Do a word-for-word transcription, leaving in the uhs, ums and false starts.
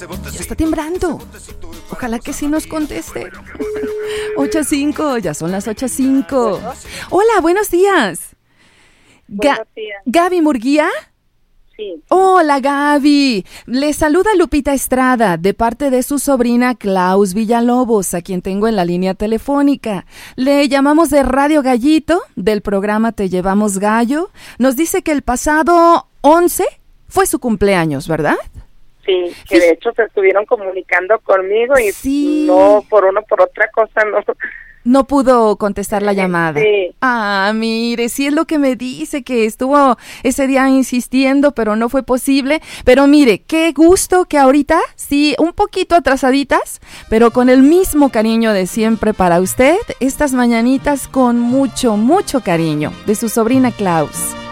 Ya está temblando. Ojalá que sí nos conteste. ocho cinco, ya son las ocho cinco. Hola, buenos días. Ga- Buenos días. ¿Gaby Murguía? Sí. Hola, Gaby. Le saluda Lupita Estrada de parte de su sobrina Klaus Villalobos, a quien tengo en la línea telefónica. Le llamamos de Radio Gallito, del programa Te Llevamos Gallo. Nos dice que el pasado once fue su cumpleaños, ¿verdad? Sí, que de hecho se estuvieron comunicando conmigo y Sí. no por uno por otra cosa, no. No pudo contestar la llamada. Sí. Ah, mire, sí es lo que me dice, que estuvo ese día insistiendo, pero no fue posible. Pero mire, qué gusto que ahorita, sí, un poquito atrasaditas, pero con el mismo cariño de siempre para usted, estas mañanitas con mucho, mucho cariño, de su sobrina Klaus.